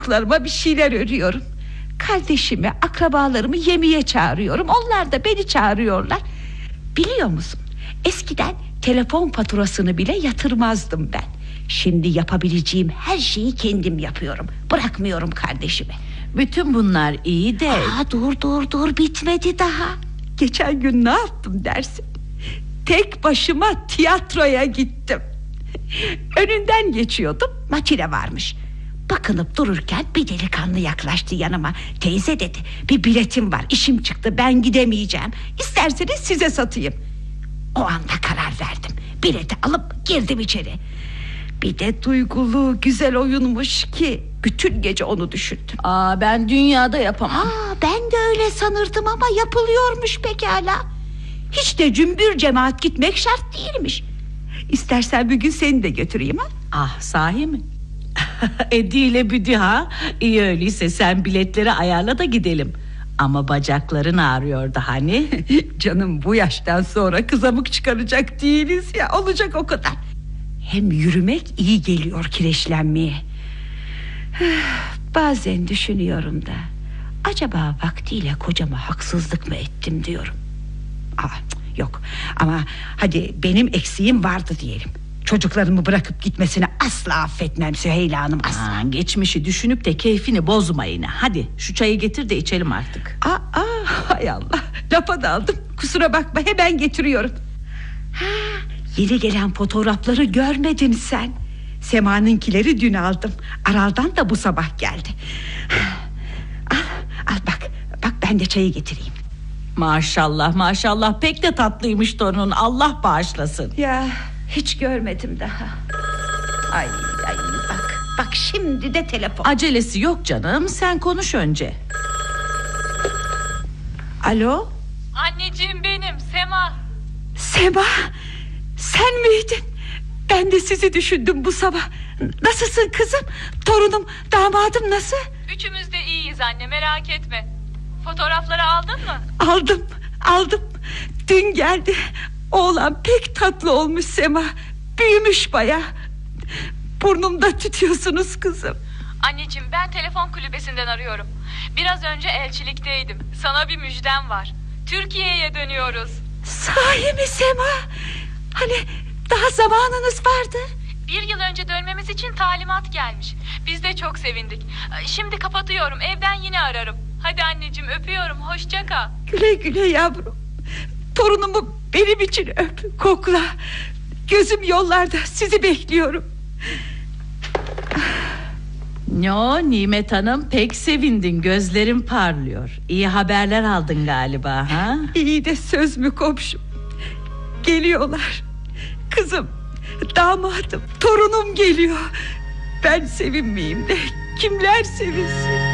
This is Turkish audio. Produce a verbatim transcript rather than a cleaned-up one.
bir şeyler örüyorum. Kardeşimi, akrabalarımı yemeğe çağırıyorum. Onlar da beni çağırıyorlar. Biliyor musun? Eskiden telefon faturasını bile yatırmazdım ben. Şimdi yapabileceğim her şeyi kendim yapıyorum. Bırakmıyorum kardeşimi. Bütün bunlar iyi de... Aa, dur dur dur bitmedi daha. Geçen gün ne yaptım dersin? Tek başıma tiyatroya gittim. Önünden geçiyordum, makine varmış. Bakınıp dururken bir delikanlı yaklaştı yanıma. Teyze dedi, bir biletim var, işim çıktı, ben gidemeyeceğim. İsterseniz size satayım. O anda karar verdim. Bileti alıp girdim içeri. Bir de duygulu, güzel oyunmuş ki bütün gece onu düşündüm. Aa, ben dünyada yapamam. Aa, ben de öyle sanırdım ama yapılıyormuş pekala. Hiç de cümbür cemaat gitmek şart değilmiş. İstersen bir gün seni de götüreyim ha? Ah, sahi mi? Edi ile Büdü ha? İyi öyleyse sen biletleri ayarla da gidelim. Ama bacakların ağrıyordu hani. Canım, bu yaştan sonra kızamık çıkaracak değiliz ya, olacak o kadar. Hem yürümek iyi geliyor kireçlenmeye. Bazen düşünüyorum da, acaba vaktiyle kocama haksızlık mı ettim diyorum. Aa, yok ama hadi benim eksiğim vardı diyelim. Çocuklarımı bırakıp gitmesini asla affetmem Süheyla Hanım, asla. Aa, geçmişi düşünüp de keyfini bozma yine. Hadi şu çayı getir de içelim artık. Aa, aa, hay Allah, lafa daldım, kusura bakma, hemen getiriyorum. Ha, yeni gelen fotoğrafları görmedin sen. Sema'nınkileri dün aldım. Aral'dan da bu sabah geldi. Al, al bak, bak ben de çayı getireyim. Maşallah maşallah, pek de tatlıymış torunun, Allah bağışlasın. Ya hiç görmedim daha. Ay ay bak, bak şimdi de telefon. Acelesi yok canım, sen konuş önce. Alo. Anneciğim, benim Sema. Sema, sen miydin? Ben de sizi düşündüm bu sabah. Nasılsın kızım? Torunum, damadım nasıl? Üçümüz de iyiyiz anne, merak etme. Fotoğrafları aldın mı? Aldım, aldım. Dün geldi. Oğlan pek tatlı olmuş Sema. Büyümüş baya. Burnumda tutuyorsunuz kızım. Anneciğim, ben telefon kulübesinden arıyorum. Biraz önce elçilikteydim. Sana bir müjdem var. Türkiye'ye dönüyoruz. Sahi mi Sema? Hani daha zamanınız vardı. Bir yıl önce dönmemiz için talimat gelmiş. Biz de çok sevindik. Şimdi kapatıyorum, evden yine ararım. Hadi anneciğim, öpüyorum, hoşça kal. Güle güle yavrum. Torunumu benim için öp, kokla. Gözüm yollarda, sizi bekliyorum. Yo Nimet Hanım, pek sevindin, gözlerin parlıyor. İyi haberler aldın galiba ha? İyi de söz mü komşum? Geliyorlar. Kızım, damadım, torunum geliyor. Ben sevinmeyeyim de kimler sevinsin?